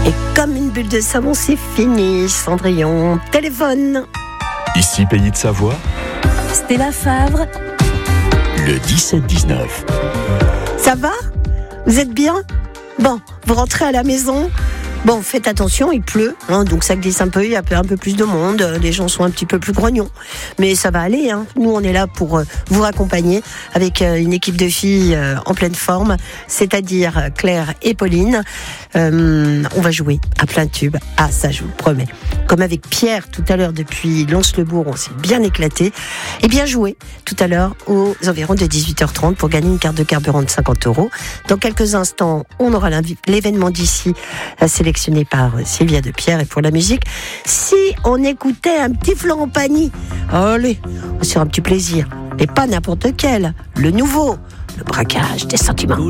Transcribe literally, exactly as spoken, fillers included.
Et comme une bulle de savon, c'est fini. Cendrillon, téléphone. Ici Pays de Savoie, Stella Favre, le dix-sept dix-neuf. Ça va? Vous êtes bien? Bon, vous rentrez à la maison? Bon, faites attention, il pleut, hein, donc ça glisse un peu, il y a un peu plus de monde, les gens sont un petit peu plus grognons. Mais ça va aller, hein. Nous on est là pour euh, vous raccompagner avec euh, une équipe de filles euh, en pleine forme, c'est-à-dire Claire et Pauline. Euh, on va jouer à plein tube, ah ça je vous le promets. Comme avec Pierre tout à l'heure depuis Lons-le-Bourg, on s'est bien éclaté. Et bien joué tout à l'heure aux environs de dix-huit heures trente pour gagner une carte de carburant de cinquante euros. Dans quelques instants, on aura l'événement d'ici à sélectionné par Sylvia de Pierre. Et pour la musique, si on écoutait un petit Florent Pagny, allez, c'est un petit plaisir, et pas n'importe quel, le nouveau, le braquage des sentiments.